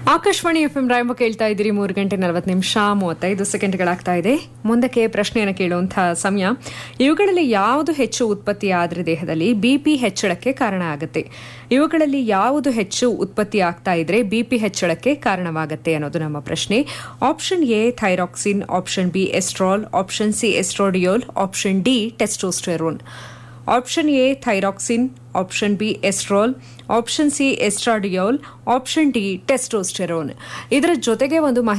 Akashvani FM ರಾಯಂಬ ಕೇಳ್ತಾ ಇದ್ದೀರಿ. 3:40 ಇದೆ. ಮುಂದಕ್ಕೆ ಪ್ರಶ್ನೆಯನ್ನು ಕೇಳುವಂತಹ ಸಮಯ. ಇವುಗಳಲ್ಲಿ ಯಾವುದು ಹೆಚ್ಚು ಉತ್ಪತ್ತಿ ಆದರೆ ದೇಹದಲ್ಲಿ ಬಿಪಿ ಹೆಚ್ಚಳಕ್ಕೆ ಕಾರಣ ಆಗುತ್ತೆ? ಇವುಗಳಲ್ಲಿ ಯಾವುದು ಹೆಚ್ಚು ಉತ್ಪತ್ತಿ ಆಗ್ತಾ ಇದ್ರೆ ಬಿಪಿ ಹೆಚ್ಚಳಕ್ಕೆ ಕಾರಣವಾಗುತ್ತೆ ಅನ್ನೋದು ನಮ್ಮ ಪ್ರಶ್ನೆ. Option A thyroxine, option B ಎಸ್ಟ್ರಾಲ್, option C estradiol, option D testosterone. Option A thyroxine, option B ಎಸ್ಟ್ರಾಲ್, option C estradiol, option D testosterone. ಇದರ ಜೊತೆಗೆ ಒಂದು